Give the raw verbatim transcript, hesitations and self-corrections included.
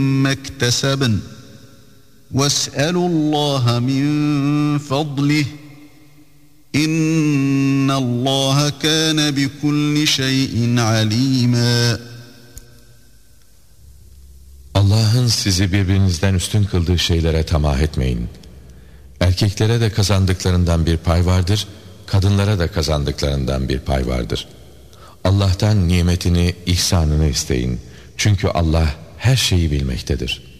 مَا اكْتَسَبْنَ وَاسْأَلُوا اللّٰهَ مِنْ فَضْلِهِ اِنَّ اللّٰهَ كَانَ بِكُلِّ شَيْءٍ عَلِيمًا. Allah'ın sizi birbirinizden üstün kıldığı şeylere tamah etmeyin. Erkeklere de kazandıklarından bir pay vardır, kadınlara da kazandıklarından bir pay vardır. Allah'tan nimetini, ihsanını isteyin. Çünkü Allah her şeyi bilmektedir.